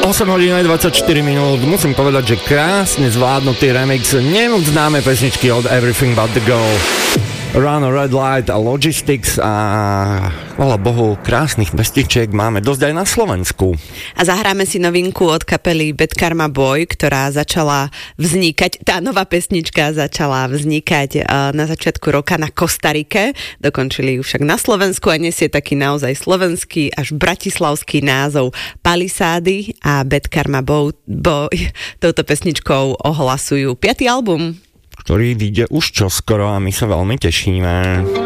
8 hodín aj 24 minút. Musím povedať, že krásne zvládnutý remix nemoc známe pesničky od Everything But The Girl. Run, Red Light a Logistics a chvála Bohu, krásnych pestičiek máme dosť aj na Slovensku. A zahráme si novinku od kapely Bad Karma Boy, ktorá začala vznikať, tá nová pesnička začala vznikať na začiatku roka na Kostarike, dokončili ju však na Slovensku a nesie taký naozaj slovenský až bratislavský názov Palisády a Bad Karma Boy touto pesničkou ohlasujú 5. album, ktorý vyjde už čoskoro a my sa veľmi tešíme.